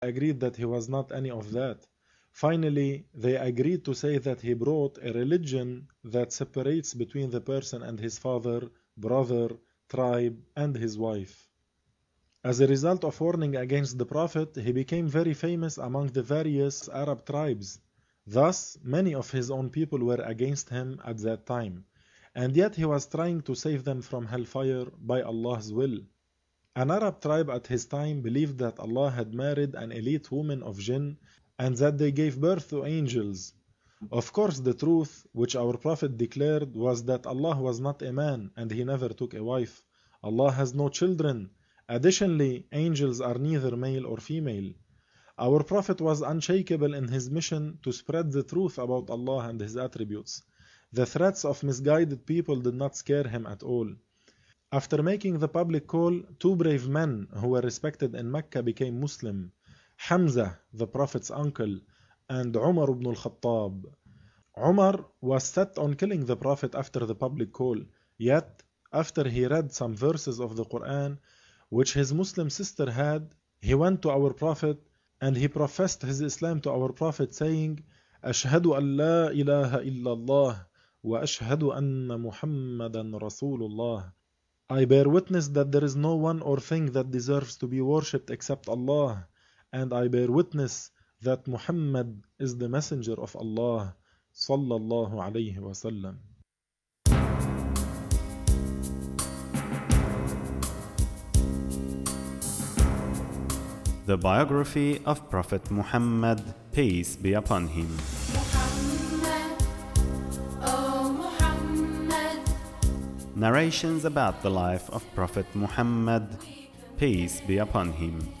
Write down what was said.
agreed that he was not any of that. Finally, they agreed to say that he brought a religion that separates between the person and his father, brother, tribe, and his wife. As a result of warning against the Prophet, he became very famous among the various Arab tribes. Thus, many of his own people were against him at that time, and yet he was trying to save them from hellfire by Allah's will. An Arab tribe at his time believed that Allah had married an elite woman of jinn and that they gave birth to angels. Of course, the truth which our Prophet declared was that Allah was not a man and he never took a wife. Allah has no children. Additionally, angels are neither male or female. Our Prophet was unshakable in his mission to spread the truth about Allah and His attributes. The threats of misguided people did not scare him at all. After making the public call, two brave men who were respected in Mecca became Muslim: Hamza, the Prophet's uncle, and Umar ibn al-Khattab. Umar was set on killing the Prophet after the public call, yet after he read some verses of the Quran which his Muslim sister had, he went to our Prophet and he professed his Islam to our Prophet, saying, Ashhadu an la ilaha illallah wa ashhadu anna Muhammadan Rasulullah. I bear witness that there is no one or thing that deserves to be worshipped except Allah, and I bear witness that Muhammad is the messenger of Allah, sallallahu alayhi wa sallam. The biography of Prophet Muhammad, peace be upon him. Muhammad, oh Muhammad. Narrations about the life of Prophet Muhammad, peace be upon him.